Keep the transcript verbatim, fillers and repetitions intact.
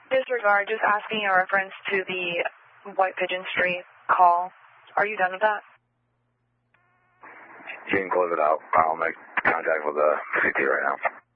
Disregard, just asking in reference to the White Pigeon Street call. Are you done with that? You can close it out. I'll make contact with the C T right now.